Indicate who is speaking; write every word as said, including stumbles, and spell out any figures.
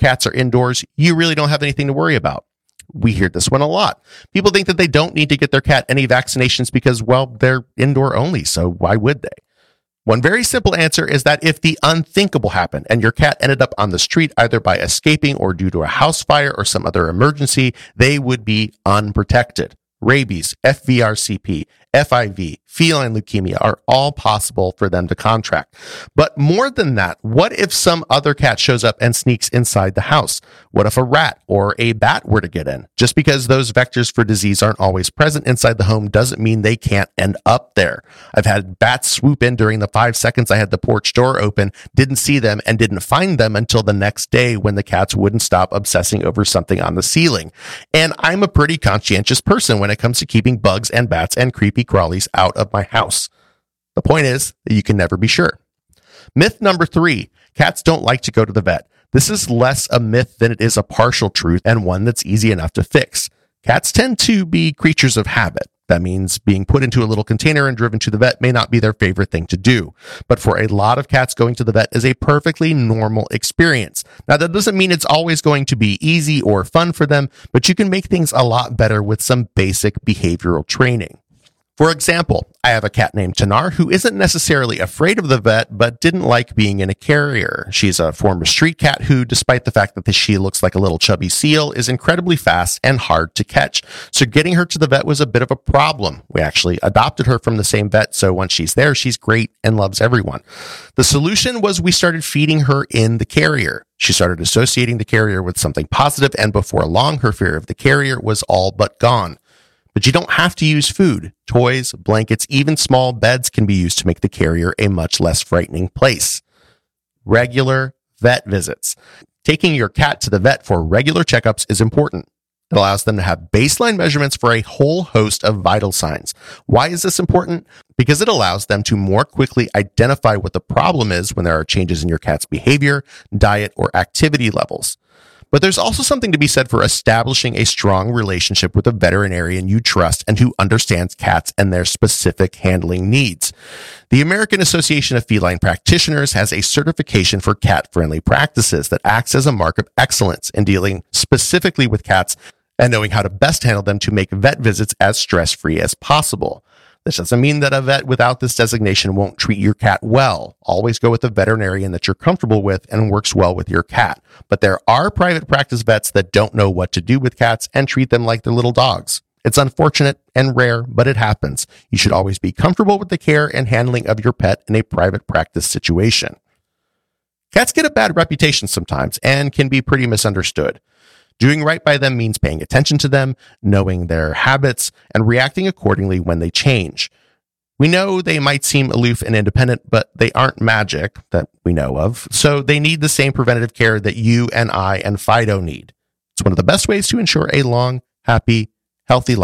Speaker 1: cats are indoors, you really don't have anything to worry about. We hear this one a lot. People think that they don't need to get their cat any vaccinations because, well, they're indoor only, so why would they? One very simple answer is that if the unthinkable happened and your cat ended up on the street either by escaping or due to a house fire or some other emergency, they would be unprotected. Rabies, F V R C P, F I V, feline leukemia are all possible for them to contract. But more than that, what if some other cat shows up and sneaks inside the house? What if a rat or a bat were to get in? Just because those vectors for disease aren't always present inside the home doesn't mean they can't end up there. I've had bats swoop in during the five seconds I had the porch door open, didn't see them, and didn't find them until the next day when the cats wouldn't stop obsessing over something on the ceiling. And I'm a pretty conscientious person when it comes to keeping bugs and bats and creepy crawlies out of my house. The point is that you can never be sure. Myth number three, cats don't like to go to the vet. This is less a myth than it is a partial truth and one that's easy enough to fix. Cats tend to be creatures of habit. That means being put into a little container and driven to the vet may not be their favorite thing to do. But for a lot of cats, going to the vet is a perfectly normal experience. Now, that doesn't mean it's always going to be easy or fun for them, but you can make things a lot better with some basic behavioral training. For example, I have a cat named Tanar who isn't necessarily afraid of the vet, but didn't like being in a carrier. She's a former street cat who, despite the fact that she looks like a little chubby seal, is incredibly fast and hard to catch. So getting her to the vet was a bit of a problem. We actually adopted her from the same vet, so once she's there, she's great and loves everyone. The solution was we started feeding her in the carrier. She started associating the carrier with something positive, and before long, her fear of the carrier was all but gone. But you don't have to use food. Toys, blankets, even small beds can be used to make the carrier a much less frightening place. Regular vet visits. Taking your cat to the vet for regular checkups is important. It allows them to have baseline measurements for a whole host of vital signs. Why is this important? Because it allows them to more quickly identify what the problem is when there are changes in your cat's behavior, diet, or activity levels. But there's also something to be said for establishing a strong relationship with a veterinarian you trust and who understands cats and their specific handling needs. The American Association of Feline Practitioners has a certification for cat-friendly practices that acts as a mark of excellence in dealing specifically with cats and knowing how to best handle them to make vet visits as stress-free as possible. This doesn't mean that a vet without this designation won't treat your cat well. Always go with a veterinarian that you're comfortable with and works well with your cat. But there are private practice vets that don't know what to do with cats and treat them like they're little dogs. It's unfortunate and rare, but it happens. You should always be comfortable with the care and handling of your pet in a private practice situation. Cats get a bad reputation sometimes and can be pretty misunderstood. Doing right by them means paying attention to them, knowing their habits, and reacting accordingly when they change. We know they might seem aloof and independent, but they aren't magic that we know of, so they need the same preventative care that you and I and Fido need. It's one of the best ways to ensure a long, happy, healthy life.